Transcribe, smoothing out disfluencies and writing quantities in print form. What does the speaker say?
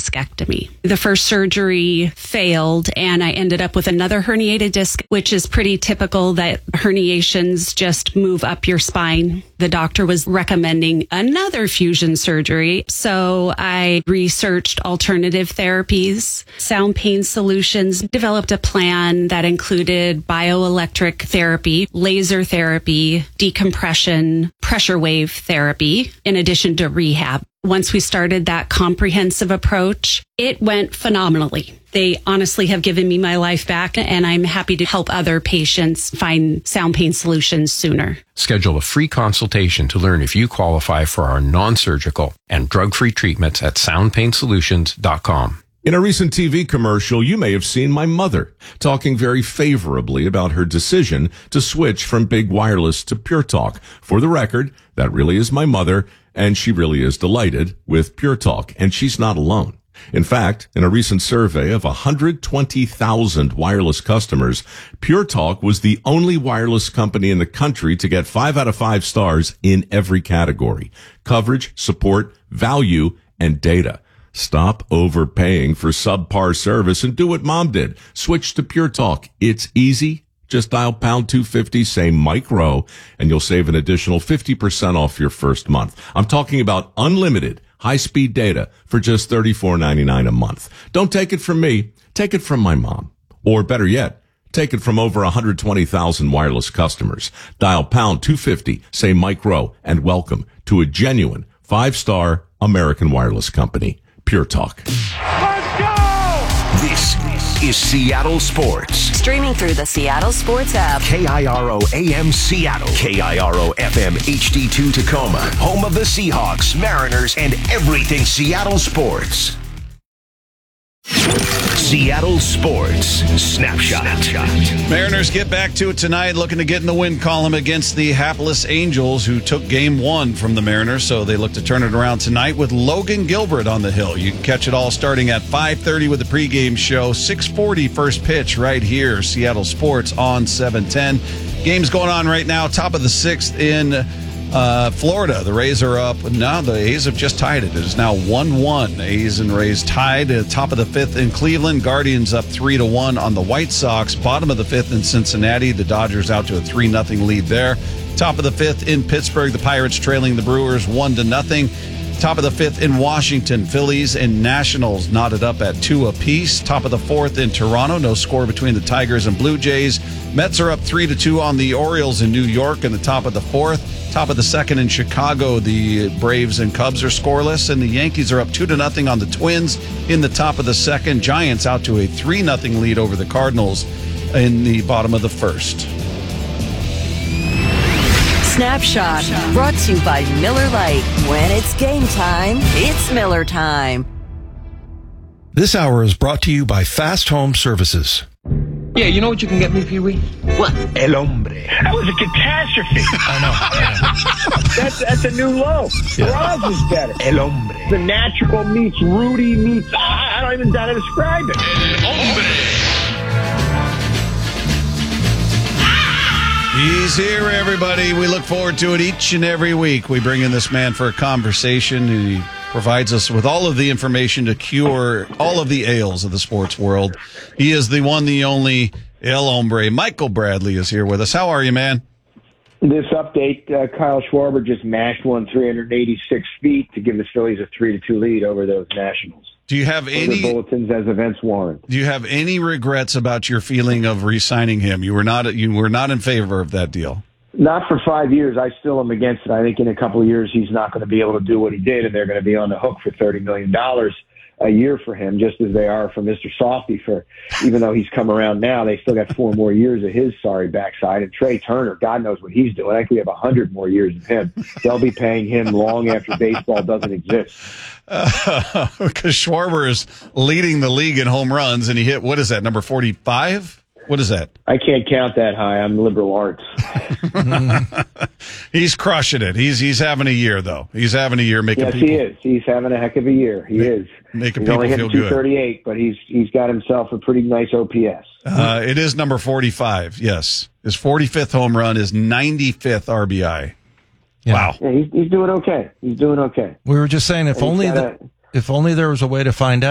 discectomy. The first surgery failed, and I ended up with another herniated disc, which is pretty typical that herniations just move up your spine. The doctor was recommending another fusion surgery, so I researched alternative therapies. Sound Pain Solutions developed a plan that included bioelectric therapy, laser therapy, decompression, pressure wave therapy, in addition to rehab. Once we started that comprehensive approach, it went phenomenally. They honestly have given me my life back, and I'm happy to help other patients find sound pain solutions sooner. Schedule a free consultation to learn if you qualify for our non-surgical and drug-free treatments at soundpainsolutions.com. In a recent TV commercial, you may have seen my mother talking very favorably about her decision to switch from big wireless to Pure Talk. For the record, that really is my mother, and she really is delighted with Pure Talk, and she's not alone. In fact, in a recent survey of 120,000 wireless customers, Pure Talk was the only wireless company in the country to get 5 out of 5 stars in every category: coverage, support, value, and data. Stop overpaying for subpar service and do what Mom did. Switch to Pure Talk. It's easy. Just dial pound 250, say Mike Rowe, and you'll save an additional 50% off your first month. I'm talking about unlimited high-speed data for just $34.99 a month. Don't take it from me. Take it from my mom. Or better yet, take it from over 120,000 wireless customers. Dial pound 250, say Mike Rowe, and welcome to a genuine 5-star American wireless company. Pure Talk. Let's go! This is Seattle Sports. Streaming through the Seattle Sports app. KIRO AM Seattle. KIRO FM HD2 Tacoma. Home of the Seahawks, Mariners, and everything Seattle sports. Seattle Sports Snapshot. Mariners get back to it tonight, looking to get in the win column against the hapless Angels, who took Game 1 from the Mariners, so they look to turn it around tonight with Logan Gilbert on the hill. You can catch it all starting at 5:30 with the pregame show, 6:40 first pitch right here, Seattle Sports on 710. Game's going on right now, top of the 6th in Florida. The Rays are up. Now the A's have just tied it. It is now 1-1. A's and Rays tied at top of the 5th in Cleveland. Guardians up 3-1 on the White Sox. Bottom of the 5th in Cincinnati. The Dodgers out to a 3-0 lead there. Top of the 5th in Pittsburgh. The Pirates trailing the Brewers 1-0. Top of the 5th in Washington, Phillies and Nationals knotted up at 2 apiece. Top of the 4th in Toronto, no score between the Tigers and Blue Jays. Mets are up 3-2 on the Orioles in New York in the top of the 4th. Top of the 2nd in Chicago, the Braves and Cubs are scoreless, and the Yankees are up 2-0 on the Twins in the top of the 2nd. Giants out to a 3-0 lead over the Cardinals in the bottom of the 1st. Snapshot, brought to you by Miller Lite. When it's game time, it's Miller time. This hour is brought to you by Fast Home Services. Yeah, you know what you can get me, Pee-wee? What? El hombre. That was a catastrophe. I know. That's a new low. Roz is better. El hombre. The natural meets Rudy meets... I don't even know how to describe it. El hombre. He's here, everybody. We look forward to it each and every week. We bring in this man for a conversation. He provides us with all of the information to cure all of the ails of the sports world. He is the one, the only El Hombre. Michael Bradley is here with us. How are you, man? This update, Kyle Schwarber just mashed one 386 feet to give the Phillies a 3-2 lead over those Nationals. Do you have any bulletins as events warrant? Do you have any regrets about your feeling of re-signing him? You were not in favor of that deal. Not for 5 years. I still am against it. I think in a couple of years he's not going to be able to do what he did, and they're going to be on the hook for $30 million a year for him, just as they are for Mr. Softy. For even though he's come around now, they still got 4 more years of his sorry backside. And Trey Turner, God knows what he's doing. I think we have 100 more years of him. They'll be paying him long after baseball doesn't exist. Because Schwarber is leading the league in home runs, and he hit, what is that, number 45? What is that? I can't count that high. I'm liberal arts. He's crushing it. He's having a year, though. He's having a year making people. Yes, he is. He's having a heck of a year. He is. Making he's people only feel hitting good. 238, but he's got himself a pretty nice OPS. It is number 45, yes. His 45th home run is 95th RBI. Yeah. Wow. Yeah, he's doing okay. He's doing okay. We were just saying, if only there was a way to find out.